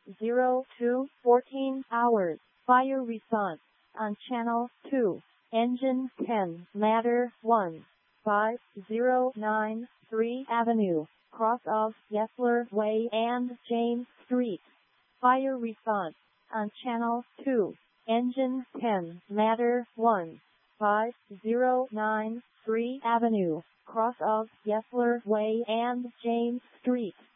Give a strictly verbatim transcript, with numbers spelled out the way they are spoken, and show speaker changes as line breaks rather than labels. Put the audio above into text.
zero two fourteen hours. Fire response on Channel two. Engine ten. Matter one. five zero nine three Avenue, cross of Yesler Way and James Street. Fire response on Channel two. Engine ten. Matter one. five zero nine three Avenue, cross of Yesler Way and James Street.